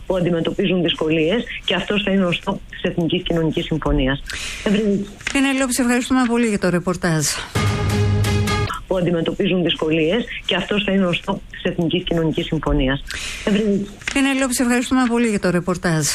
που αντιμετωπίζουν δυσκολίες και αυτός θα είναι ο στόχος της Εθνικής Κοινωνικής Συμφωνίας. Πενελόπη, σε ευχαριστούμε πολύ για το ρεπορτάζ. Που αντιμετωπίζουν δυσκολίες και αυτός θα είναι ο στόχος της Εθνικής Κοινωνικής Συμφωνίας. Πενελόπη, σε ευχαριστούμε πολύ για το ρεπορτάζ.